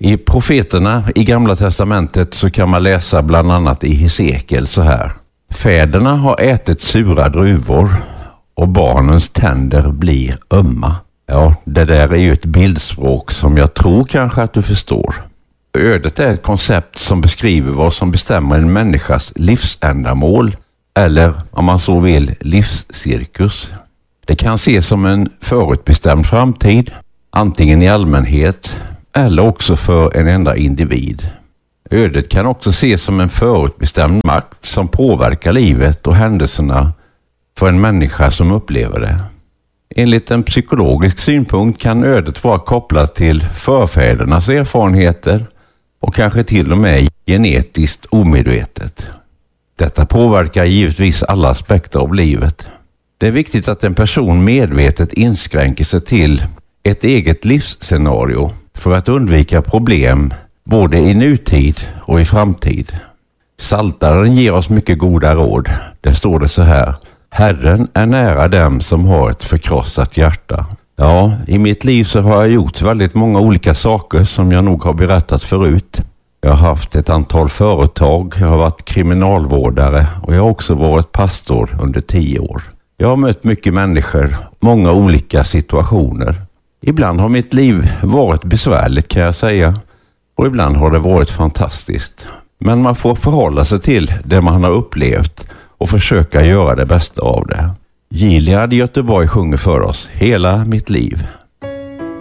I profeterna i Gamla testamentet så kan man läsa bland annat i Hesekiel så här. Fäderna har ätit sura druvor och barnens tänder blir ömma. Ja, det där är ju ett bildspråk som jag tror kanske att du förstår. Ödet är ett koncept som beskriver vad som bestämmer en människas livsändamål eller, om man så vill, livscirkus. Det kan ses som en förutbestämd framtid, antingen i allmänhet eller också för en enda individ. Ödet kan också ses som en förutbestämd makt som påverkar livet och händelserna för en människa som upplever det. Enligt en psykologisk synpunkt kan ödet vara kopplat till förfädernas erfarenheter och kanske till och med genetiskt omedvetet. Detta påverkar givetvis alla aspekter av livet. Det är viktigt att en person medvetet inskränker sig till ett eget livsscenario för att undvika problem både i nutid och i framtid. Psaltaren ger oss mycket goda råd. Där står det så här: Herren är nära dem som har ett förkrossat hjärta. Ja, i mitt liv så har jag gjort väldigt många olika saker som jag nog har berättat förut. Jag har haft ett antal företag, jag har varit kriminalvårdare och jag har också varit pastor under 10 år. Jag har mött mycket människor, många olika situationer. Ibland har mitt liv varit besvärligt kan jag säga och ibland har det varit fantastiskt. Men man får förhålla sig till det man har upplevt och försöka göra det bästa av det. Gilead i Göteborg sjunger för oss hela mitt liv.